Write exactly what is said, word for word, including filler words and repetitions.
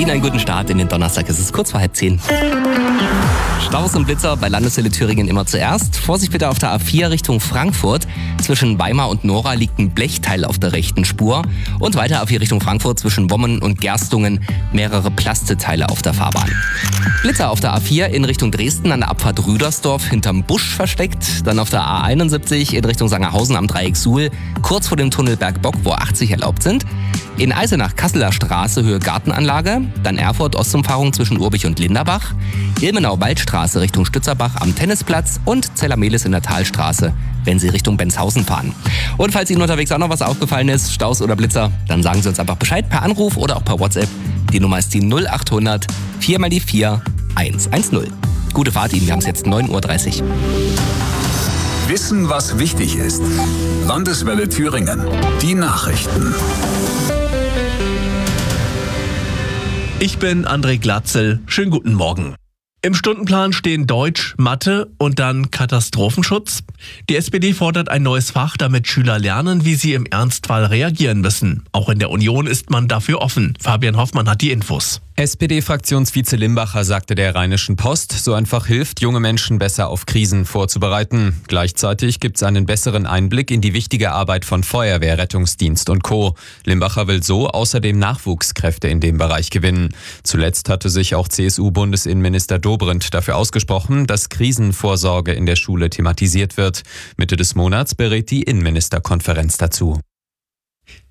Ihnen einen guten Start in den Donnerstag. Es ist kurz vor halb zehn. Staus und Blitzer bei Landeshölle Thüringen immer zuerst. Vorsicht bitte auf der A vier Richtung Frankfurt. Zwischen Weimar und Nora liegt ein Blechteil auf der rechten Spur. Und weiter A vier Richtung Frankfurt zwischen Wommen und Gerstungen mehrere Plasteteile auf der Fahrbahn. Blitzer auf der A vier in Richtung Dresden an der Abfahrt Rüdersdorf hinterm Busch versteckt. Dann auf der A einundsiebzig in Richtung Sangerhausen am Dreieck Suhl, kurz vor dem Tunnel Bergbock, wo achtzig erlaubt sind. In Eisenach Kasseler Straße Höhe Gartenanlage. Dann Erfurt Ostumfahrung zwischen Urbich und Linderbach. Ilmenau Waldstraße Richtung Stützerbach am Tennisplatz und Zellermehlis in der Talstraße, wenn Sie Richtung Benshausen fahren. Und falls Ihnen unterwegs auch noch was aufgefallen ist, Staus oder Blitzer, dann sagen Sie uns einfach Bescheid per Anruf oder auch per WhatsApp. Die Nummer ist die null acht hundert vier mal die vier eins eins null. Gute Fahrt Ihnen, wir haben es jetzt neun Uhr dreißig. Wissen, was wichtig ist. Landeswelle Thüringen. Die Nachrichten. Ich bin André Glatzel. Schönen guten Morgen. Im Stundenplan stehen Deutsch, Mathe und dann Katastrophenschutz. Die S P D fordert ein neues Fach, damit Schüler lernen, wie sie im Ernstfall reagieren müssen. Auch in der Union ist man dafür offen. Fabian Hoffmann hat die Infos. S P D-Fraktionsvize Limbacher sagte der Rheinischen Post, so einfach hilft, junge Menschen besser auf Krisen vorzubereiten. Gleichzeitig gibt es einen besseren Einblick in die wichtige Arbeit von Feuerwehr, Rettungsdienst und Co. Limbacher will so außerdem Nachwuchskräfte in dem Bereich gewinnen. Zuletzt hatte sich auch C S U-Bundesinnenminister Dobrindt dafür ausgesprochen, dass Krisenvorsorge in der Schule thematisiert wird. Mitte des Monats berät die Innenministerkonferenz dazu.